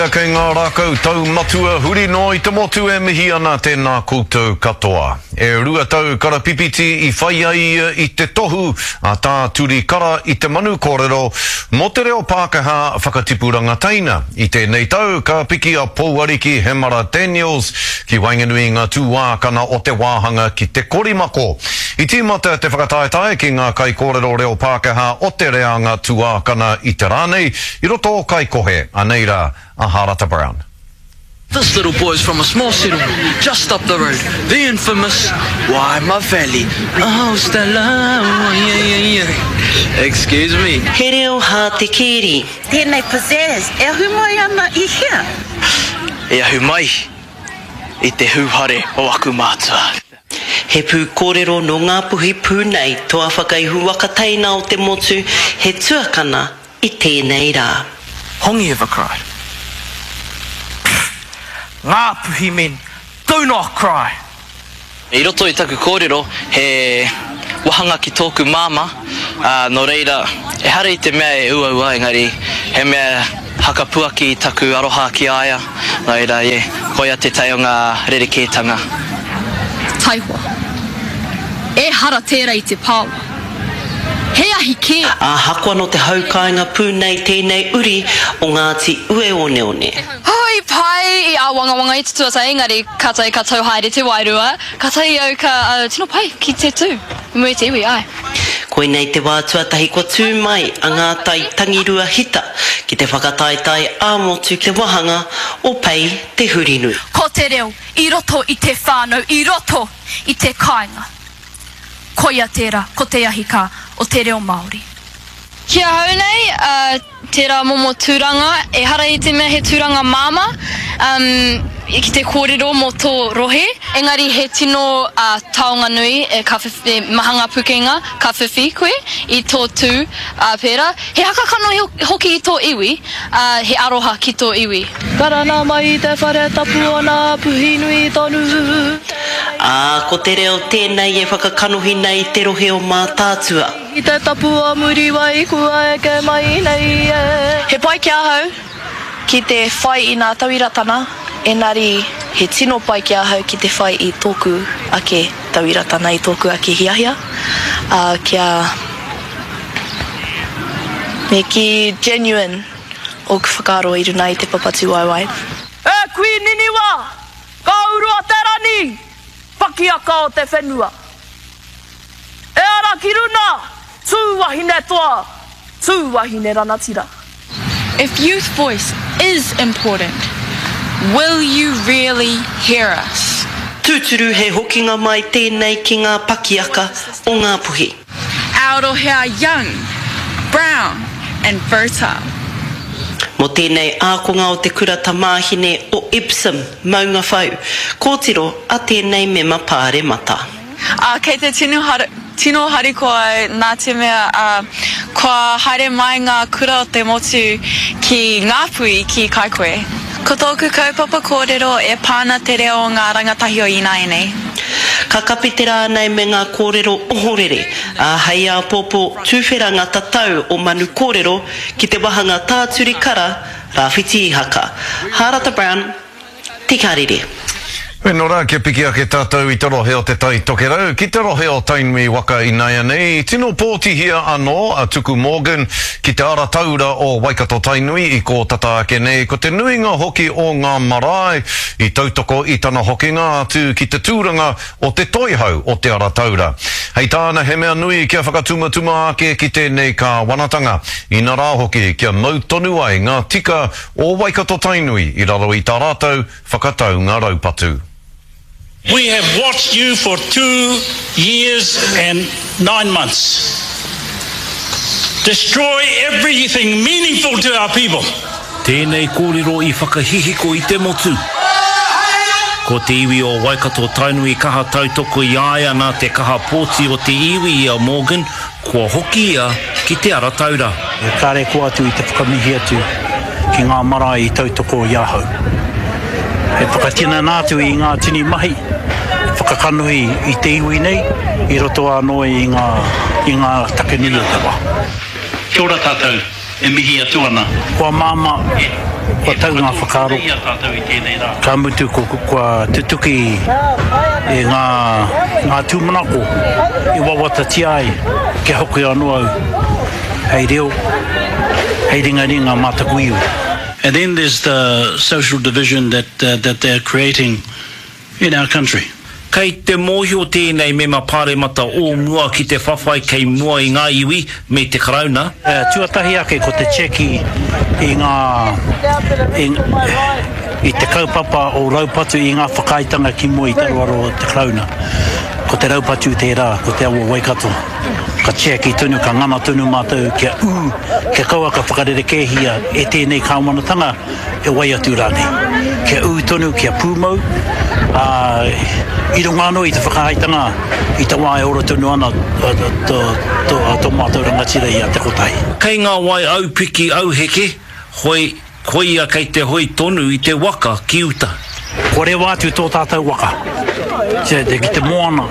Kei ngā rākau tau matua huri no I te motu e mihi ana tēnā koutou katoa. E rua tau karapipiti I whai ai I te tohu a tā turi kara I te manu kōrero mo te reo Pākehā whakatipuranga taina. I tēnei tau ka piki a Pouariki Hemara Daniels ki wainganui ngā tūākana o te wāhanga ki te korimako. I tīmata te whakataetae ki ngā kai kōrero reo Pākehā o te reanga tūākana I te rānei I roto o kai kohe aneira a Harata Brown. This little boy's from a small settlement just up the road, the infamous Waima Valley. Oh, Stella, yeah. Excuse me. He reo hā te kiri. Tēnei pizzazz, e ahu mai ana I hea? E ahu mai I te hūhare o aku mātua. He pū kōrero no ngā puhi pūnei, toa whakaihu wakataina o te motu, he tuakana I tēnei rā. Hongi ever cried? Ngā puhi men, do not cry. I roto I taku kōrero, he wahanga ki tōku māma, no reira, e hara I te mea e ua engari, he mea hakapuaki I taku aroha ki aia, no reira, koia te tai o ngā rerekētanga. Taihua, e hara tērā I te pāua. He ahi ke. Hakua no te haukainga pūnei tēnei uri o Ngāti ue one. Hoi pai I a wangawanga I te tuata engari katai ka tau haere te wairua, katai au ka tino pai ki te tū. Mui te iwi ai. Koe nei te wātua tahi kua tū mai a ngā tai tangirua hita ki te whakataetai āmotu te wahanga o pei te hurinui. Ko te reo, I roto I te whānau, I roto I te kāinga. Koia tērā, ko te ahika o te reo Māori. Kia hau nei, tērā momo tūranga, e hara I te mea he tūranga māma, ki te kōrero mo tō rohe. Engari he tino taonga nui e mahanga pukenga, ka whiwhi koe, I tō tū pēra. He hakakano hoki I tō iwi, he aroha ki tō iwi. Karana mai te whare tapu o nā puhi nui tonu. Ko te reo tēnei e whakakanohi nei te rohe o mā tātua. I te tapu o muri wai kua e ke mai nei e. He pai kia hau ki te whai I nā tawiratana, engari he tino pai kia hau ki te whai I tōku ake tawiratana, I tōku ake hiahia. Me ki genuine o ku whakaro I runa I te papati waiwai. E kui niniwa, ka urua te rani, pakiaka o te whenua. E ara ki runa, tūwahine toa, tūwahine ranatira. If youth voice is important, will you really hear us? Tūturu he hokinga mai tēnei ki ngā pakiaka o ngā puhi. Aotearoa young, brown and fertile. Mo tēnei ākonga o te kurata māhine o Epsom, maunga whau, kōtiro a tēnei mema pāre mata. Kei te tino hari koe nā te mea, kua haere mai ngā kura o te motu ki Ngāpui ki Kaikoe. Ko tōku kaupapa kōrero e pāna te reo o ngā rangatahi o Inaenei. Ka kapi te rānei me ngā kōrero ohorere, hei a pōpō tūwheranga tatau o manu kōrero ki te wahanga tāturi kara, rāwhiti I haka. Harata Brown, te karere. Nō rā, kia piki ake tātou I te rohe o te tai tokerau. Ki te rohe o tainui waka I Naianei, tino pōtihia anō a Tuku Morgan ki te ara taura o Waikato Tainui I ko tata ake nei. Ko te nuinga hoki o ngā marae I tautoko I tana hokinga atu ki te tūranga o te toihau o te ara taura. Hei tāna he mea nui kia whakatumatuma ake ki tēnei ka wanatanga. I nā rā hoki kia mautonu ai ngā tika o Waikato Tainui I raro I tā rātou whakatau ngā raupatu. We have watched you for 2 years and 9 months. Destroy everything meaningful to our people. Tēnei kōrero I whakahihiko I te motu. Ko te iwi o Waikato Tainui kaha tautoko I aia nā te kaha pōti o te iwi I a Morgan, kua hoki ia ki te ara taura. E kāre ko atu I te whakamihi atu ki ngā marae I tautoko I ahau. E whakatina nātu I ngā tini mahi, whakakanohi I te iwi nei, I roto anō I ngā takenila tawa. Kia ora tātou, e mihi atu ana. Kua māma Kua tau ngā whakaro. Ka mutu kua tutuki e ngā tūmanako I wawata tiai ke hoki anō au. Hei reo, hei ringa matakuiu. And then there's the social division that they're creating in our country. Kei te mōhio tēnei me mapare mata o mua ki te whawhai kei mua I ngā iwi me te karauna. Tuatahi ake ko te cheki I te kaupapa o raupatu I ngā whakaitanga ki mua I taruaro o te karauna. Ko te raupatu tērā, ko te awa Waikato. Ka cheki tunu, ka ngana tunu mātou, kia kia kaua ka whakarere kēhia e tēnei kāwanatanga e wai atu rānei. Kia tunu, kia pūmau, I runga anō I te whakaitanga I te wāe ora tunu ana tō mātou rangatira I a te kotai. Kei ngā wai au piki au heke, hoi ia kei te hoi tonu I te waka ki uta. Ko re wātu tō tātou waka. Ki te moana.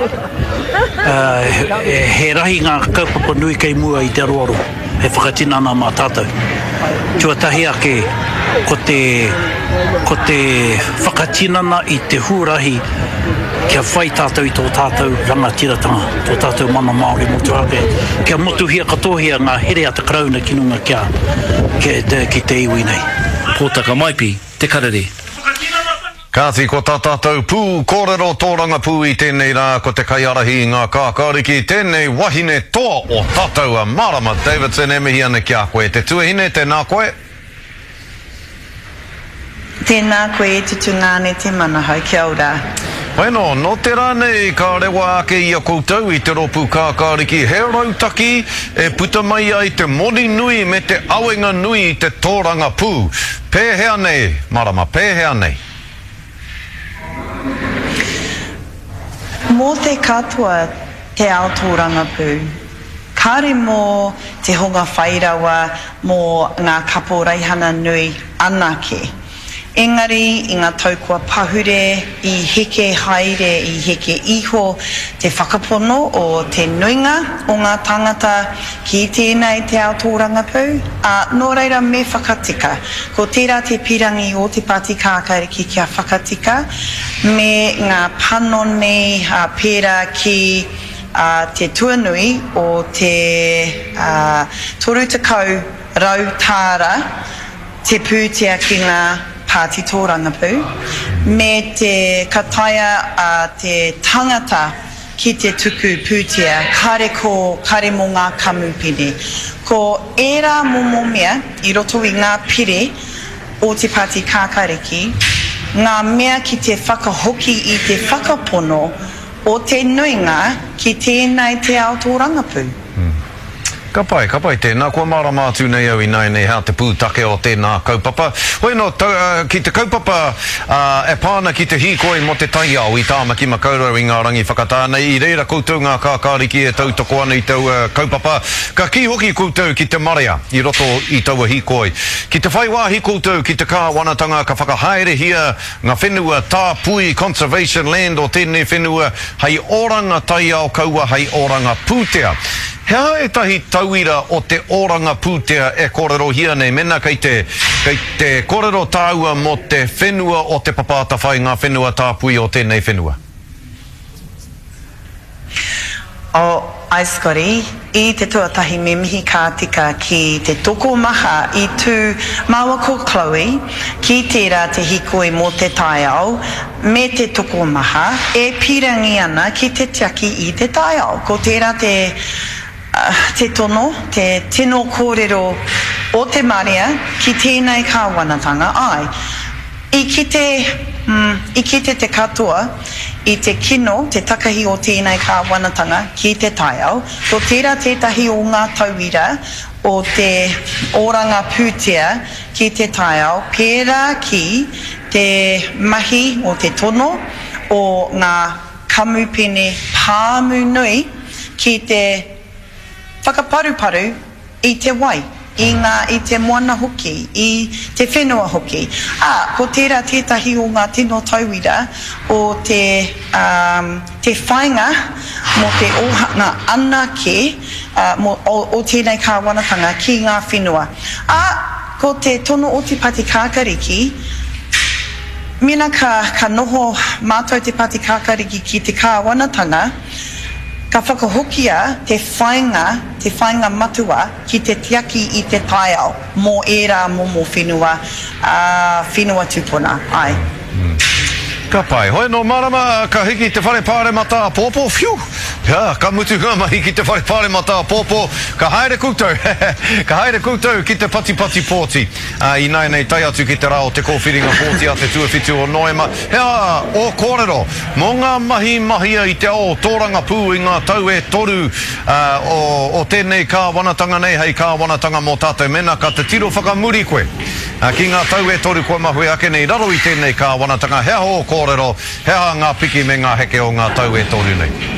He rahi ngā kaupapa nui kei mua I te aroaro. He whakatinana mā tātou. Tuatahi ake ko te whakatinana I te hurahi kia whai tātou I tō tātou rangatiratanga, tō tātou mana Māori motu ake. Kia motuhia katohia ngā here a te karauna ki nunga ki te iwi nei. Pōtaka maipi, te karere. Kāti ko tā tātou pū, kōrero tōranga pū I tēnei rā, ko te kaiarahi ngā kākāriki, tēnei wahine toa o tātou a Marama Davidson e mihi ana ki a koe. Te tuahine, tēnā koe? Tēnā koe e tutu ngāne te manahau, kia ora. Bueno, no te rānei ka rewa ake I a koutou I te ropu kākāriki. He rautaki e puta mai ai te moni nui me te awenga nui I te tōranga pū. Pēhea nei, Marama, pēhea nei. Mō te katoa te ao tōranga pū, kāre mō te honga whairawa mō ngā kapo reihana nui anake. Engari, I ngā taukua pahure, I heke haere, I heke iho, te whakapono o te nuinga o ngā tangata ki tēnei te ao tōranga pū. Nō reira me whakatika, ko tērā te pirangi o te pāti kākāriki kia whakatika, me ngā panone pērā ki te tuanui o te torutakau rautāra, te pūtea ki ngā pāti tōranga pū, me te kataia te tangata ki te tuku pūtea, kare mō ngā kamupene. Ko ērā momomea I roto I ngā pire o te pāti kākāriki, ngā mea ki te whakahoki I te whakapono o te nuinga ki tēnei te ao tōranga pū. Ka pai tēnā, kua marama atu nei au I nei hea te pūtake o tēnā kaupapa. Hoi no, ki te kaupapa e pāna ki te hīkoi mo te taiao I tāmaki makaurau I ngā rangi whakatānei. I reira koutou ngā kākāriki e tautoko ana I tau kaupapa. Ka ki hoki koutou ki te marea I roto I taua hīkoi. Ki te whaiwāhi koutou ki te kāwanatanga ka whakahaere hia ngā whenua tāpui conservation land o tēnei whenua hei oranga taiao kaua hei oranga pūtea. Hea e tahi tauira o te oranga pūtea e kōrero hia nei mena kei te kōrero tāua mo te whenua o te papāta whai ngā whenua tāpui o tēnei whenua. Ai Scotty, I te tuatahi me mihi kā tika ki te toko maha I tū maua ko Chloe, ki tērā te hikoi mō te taiao, me te toko maha, e pirangi ana ki te tiaki I te taiao. Ko tērā te tono, te tino kōrero o te marea ki tēnei kāwanatanga ai. I kite te katoa, I te kino, te takahi o tēnei kāwanatanga ki te taiao, ko tērā tētahi o ngā tauira o te oranga pūtea ki te taiao, pērā ki te mahi o te tono o ngā kamupene pāmu nui ki te whakaparuparu I te wai, I te moana hoki, I te whenua hoki. Ko tērā tētahi o ngā tino tauira o te whainga mo te ohanga anake o tēnei kāwanatanga ki ngā whenua. ko te tono o te pati kākariki, mina ka noho mātou te pati kākariki ki te kāwanatanga, ka whakahokia te whainga matua ki te tiaki i te taiao mō era momo whenua, whenua tupuna. Ai. Ka pai, hoi no marama, ka hiki te whare pāre mata pōpō, whiu! Ja, ka mutu ngama hiki te whare pāre mata pōpō, ka haere koutou, ka haere koutou ki te pati pōti. I nei tai atu ki te rao te kōwhiringa pōti a te tuawhitu o Noema. Hea, o kōrero, mō ngā mahia i te ao tōranga pū i ngā tau e toru o tēnei kāwanatanga nei, hei kāwanatanga mō tātou mena, ka te tiro whakamuri koe. Ki ngā tau e toru koe mahui ake nei raro i tēnei kāwanatanga, hea o kōrero, hea ngā piki me ngā heke o ngā tau e toru nei.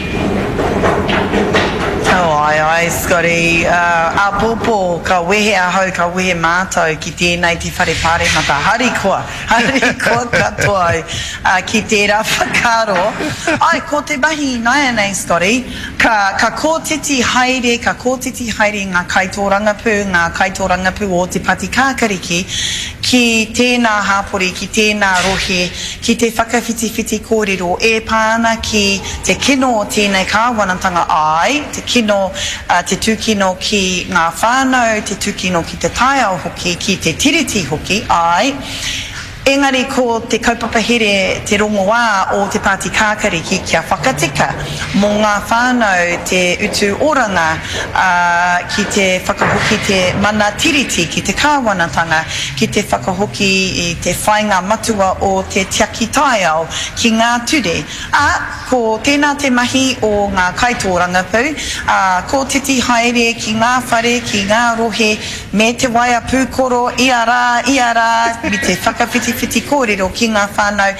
Ai, Scotty. A popo, ka wehe ahau, ka wehe mātou ki tēnei te whare pāre mata. Hari koa katoa ki tērā whakaro. Ai, ko te mahi nai nei, Scotty. Ka kōtiti haere ngā kaitōranga pū o te pati kākariki ki tēnā hāpori, ki tēnā rohe, ki te whakawhiti kōrero e pāna ki te kino o tēnei kāwanatanga ai, te kino, te tūkino ki ngā whānau, te tūkino ki te taiao hoki, ki te tiriti hoki, ai. Engari ko te kaupapa here te rongo wā o te pāti kākariki kia whakatika mō ngā whānau te utu oranga ki te whakahoki te mana tiriti ki te kāwanatanga ki te whakahoki i te whainga matua o te tiaki taiao ki ngā ture. Ko tēnā te mahi o ngā kaitōranga pū, ko titi haere ki ngā whare, ki ngā rohe, me te waia pūkoro, ia rā, mi te whakawhiti kōrero ki ngā whānau.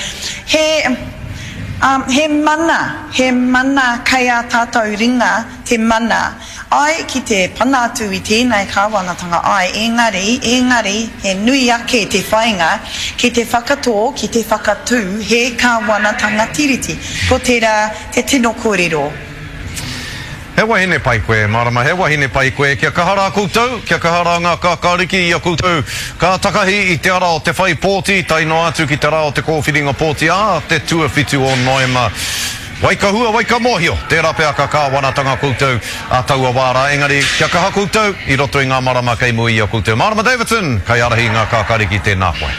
He mana kai a tātou ringa, te mana. Ai ki te panatu i tēnei kāwanatanga ai, engari, he nui ake te whainga, ki te whakatō, ki te whakatū, he kāwanatanga tiriti. Ko tērā te tino kōrero. He wahine pai koe, marama, he wahine pai koe. Kia kahara koutou, kia kahara ngā kākāriki i a koutou. Ka takahi i te ara o te whai pōti, taino atu ki te ara o te kōwhiringa pōti, te tuawhitu o Noema. Waikahua, waikamohio, tērā pēa ka kāwanatanga koutou a taua wāra. Engari, kia kaha koutou, i roto i ngā marama kei mui i a koutou. Marama Davidson, kai arahi ngā kākāriki tēnā koe.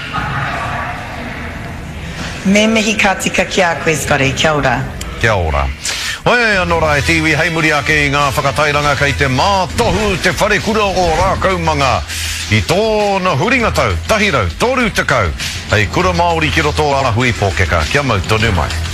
Me mihi ka tika ki a koe, Scotty, kia ora. Kia ora. Hoi anora e tiwi heimuri ake i ngā whakatairanga kei te mātohu te whare kura o rākaumanga i tōna huringatau, tahirau, tōru te kau, hei kura Māori ki roto ala hui pōkeka. Kia mau, tonu mai.